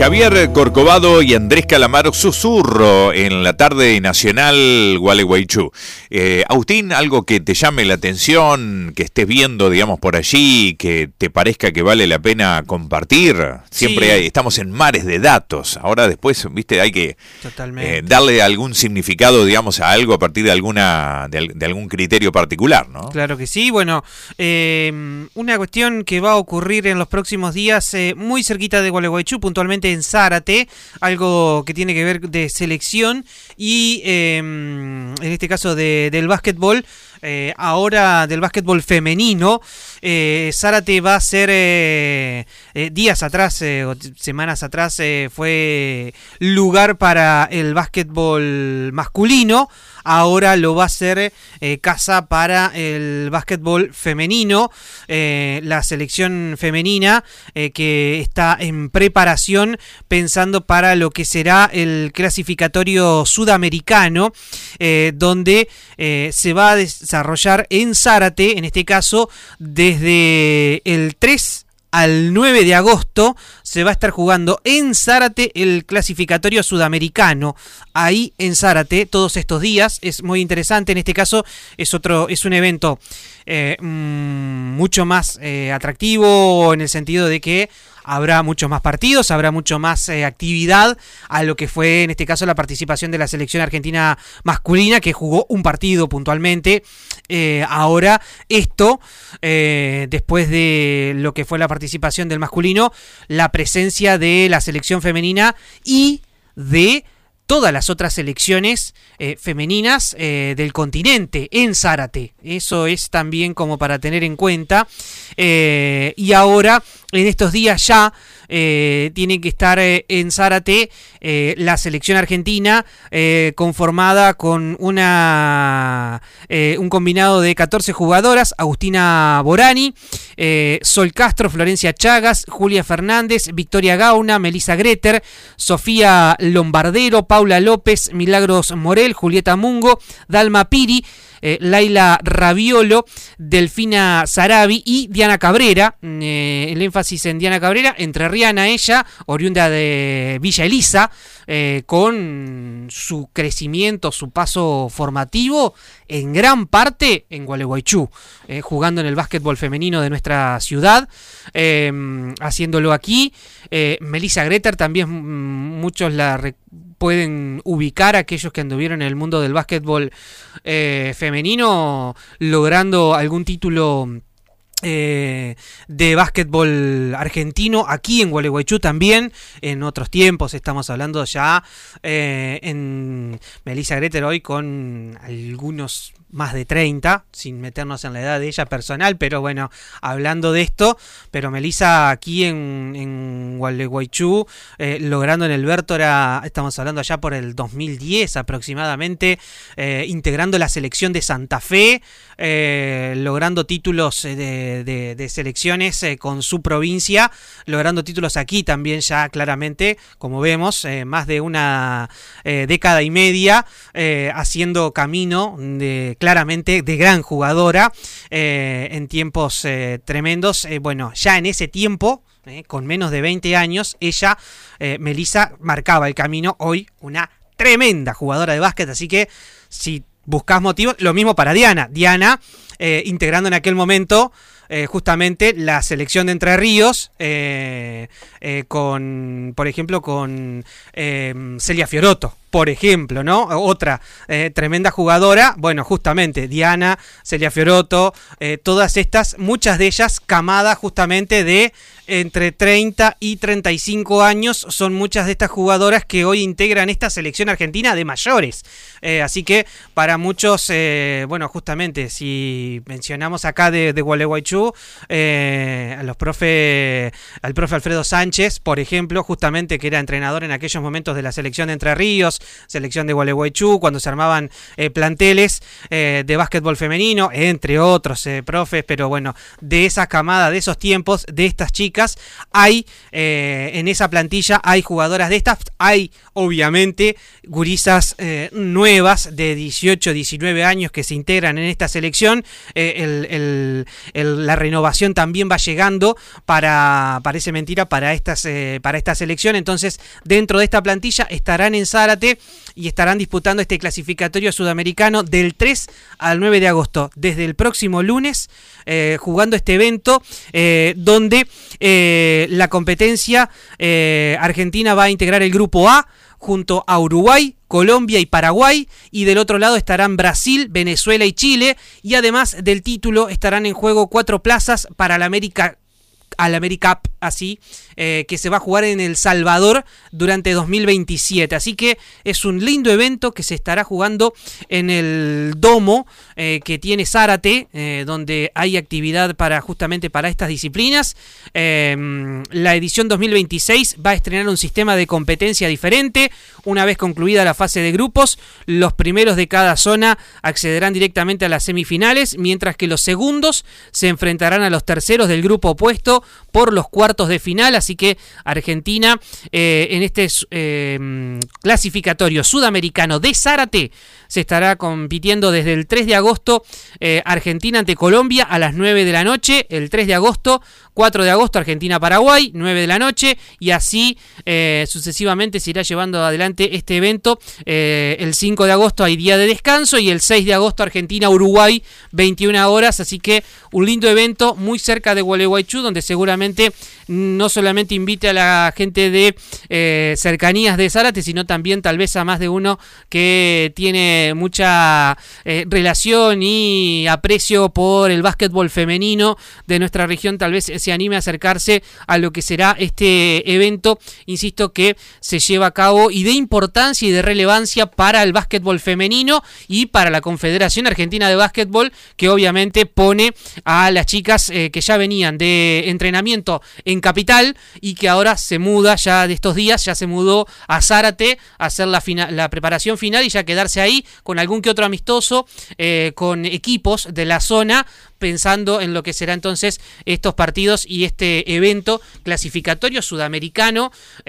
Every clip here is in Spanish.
Javier Corcovado y Andrés Calamaro, Susurro en la tarde nacional Gualeguaychú. Agustín, algo que te llame la atención, que estés viendo, digamos, por allí, que te parezca que vale la pena compartir. Siempre Sí. estamos en mares de datos. Ahora después, viste, hay que Darle algún significado, digamos, a algo a partir de algún criterio particular, ¿no? Claro que sí. Bueno, una cuestión que va a ocurrir en los próximos días muy cerquita de Gualeguaychú, puntualmente en Zárate, algo que tiene que ver de selección y en este caso del básquetbol. Ahora del básquetbol femenino. Zárate va a ser días atrás, semanas atrás, fue lugar para el básquetbol masculino. Ahora lo va a ser casa para el básquetbol femenino. La selección femenina que está en preparación pensando para lo que será el clasificatorio sudamericano, donde se va a desarrollar en Zárate, en este caso, desde el 3 al 9 de agosto se va a estar jugando en Zárate el clasificatorio sudamericano. Ahí en Zárate, todos estos días, es muy interesante. En este caso es un evento mucho más atractivo, en el sentido de que habrá muchos más partidos, habrá mucho más actividad a lo que fue en este caso la participación de la selección argentina masculina, que jugó un partido puntualmente. Ahora esto, después de lo que fue la participación del masculino, la presencia de la selección femenina y de todas las otras selecciones femeninas del continente en Zárate. Eso es también como para tener en cuenta. Y ahora, en estos días ya, tiene que estar en Zárate la selección argentina, conformada con un combinado de 14 jugadoras: Agustina Borani, Sol Castro, Florencia Chagas, Julia Fernández, Victoria Gauna, Melissa Greter, Sofía Lombardero, Paula López, Milagros Morel, Julieta Mungo, Dalma Piri, Laila Raviolo, Delfina Sarabi y Diana Cabrera. El énfasis en Diana Cabrera, entrerriana ella, oriunda de Villa Elisa, con su crecimiento, su paso formativo en gran parte en Gualeguaychú, jugando en el básquetbol femenino de nuestra ciudad, haciéndolo aquí. Melissa Greter también, muchos la pueden ubicar, aquellos que anduvieron en el mundo del básquetbol femenino, logrando algún título de básquetbol argentino aquí en Gualeguaychú también. En otros tiempos, estamos hablando ya en Melissa Greter hoy con algunos más de 30, sin meternos en la edad de ella personal, pero bueno, hablando de esto, pero Melissa aquí en Gualeguaychú, logrando en el Vértora, estamos hablando allá por el 2010 aproximadamente, integrando la selección de Santa Fe, logrando títulos de selecciones con su provincia, logrando títulos aquí también ya claramente, como vemos, más de una década y media, haciendo camino claramente de gran jugadora en tiempos tremendos. Bueno, ya en ese tiempo, con menos de 20 años, ella, Melissa, marcaba el camino. Hoy una tremenda jugadora de básquet, así que si buscas motivos, lo mismo para Diana. Diana, integrando en aquel momento justamente la selección de Entre Ríos, por ejemplo, con Celia Fiorotto, por ejemplo, ¿no? Otra tremenda jugadora. Bueno, justamente Diana, Celia Fiorotto, todas estas, muchas de ellas camadas justamente de entre 30 y 35 años, son muchas de estas jugadoras que hoy integran esta selección argentina de mayores. Así que para muchos, bueno, justamente si mencionamos acá de Gualeguaychú, al profe Alfredo Sánchez, por ejemplo, justamente, que era entrenador en aquellos momentos de la selección de Entre Ríos, selección de Gualeguaychú, cuando se armaban planteles de básquetbol femenino, entre otros profes, pero bueno, de esa camada, de esos tiempos, de estas chicas, hay en esa plantilla, hay jugadoras de estas, hay obviamente gurisas nuevas de 18, 19 años que se integran en esta selección. La renovación también va llegando parece mentira, para esta selección. Entonces, dentro de esta plantilla estarán en Zárate y estarán disputando este clasificatorio sudamericano del 3 al 9 de agosto, desde el próximo lunes, jugando este evento donde la competencia Argentina va a integrar el grupo A junto a Uruguay, Colombia y Paraguay, y del otro lado estarán Brasil, Venezuela y Chile, y además del título estarán en juego 4 plazas para la América Cup, así, que se va a jugar en El Salvador durante 2027. Así que es un lindo evento que se estará jugando en el domo que tiene Zárate, donde hay actividad justamente para estas disciplinas. La edición 2026 va a estrenar un sistema de competencia diferente. Una vez concluida la fase de grupos, los primeros de cada zona accederán directamente a las semifinales, mientras que los segundos se enfrentarán a los terceros del grupo opuesto por los cuartos de final. Así que Argentina en este clasificatorio sudamericano de Zárate se estará compitiendo desde el 3 de agosto, Argentina ante Colombia a las 9 de la noche, el 3 de agosto, 4 de agosto Argentina-Paraguay, 9 de la noche, y así sucesivamente se irá llevando adelante este evento. El 5 de agosto hay día de descanso y el 6 de agosto Argentina-Uruguay, 21 horas, así que un lindo evento muy cerca de Gualeguaychú, donde seguramente no solamente invite a la gente de cercanías de Zárate, sino también tal vez a más de uno que tiene mucha relación y aprecio por el básquetbol femenino de nuestra región, tal vez se anime a acercarse a lo que será este evento, insisto, que se lleva a cabo y de importancia y de relevancia para el básquetbol femenino y para la Confederación Argentina de Básquetbol, que obviamente pone a las chicas que ya venían de entrenamiento en Capital y que ahora se muda, ya de estos días, ya se mudó a Zárate a hacer la preparación final y ya quedarse ahí con algún que otro amistoso, con equipos de la zona, pensando en lo que será entonces estos partidos y este evento clasificatorio sudamericano,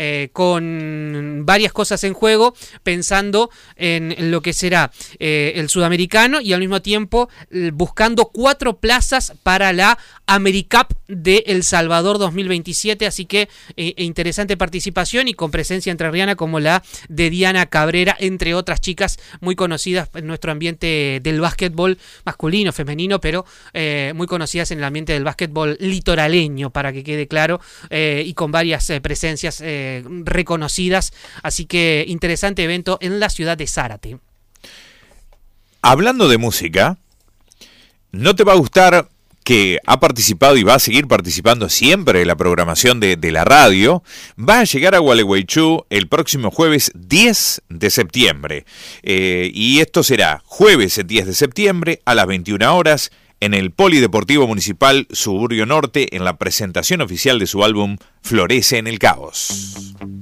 con varias cosas en juego, pensando en lo que será el sudamericano y al mismo tiempo buscando 4 plazas para la AmeriCup de El Salvador 2027, así que interesante participación y con presencia entrerriana como la de Diana Cabrera, entre otras chicas muy conocidas en nuestro ambiente del básquetbol masculino, femenino, pero muy conocidas en el ambiente del básquetbol litoraleño, para que quede claro, y con varias presencias reconocidas, así que interesante evento en la ciudad de Zárate. Hablando de música, ¿no te va a gustar que ha participado y va a seguir participando siempre en la programación de la radio? Va a llegar a Gualeguaychú el próximo jueves 10 de septiembre. Y esto será jueves 10 de septiembre a las 21 horas en el Polideportivo Municipal Suburbio Norte, en la presentación oficial de su álbum Florece en el Caos.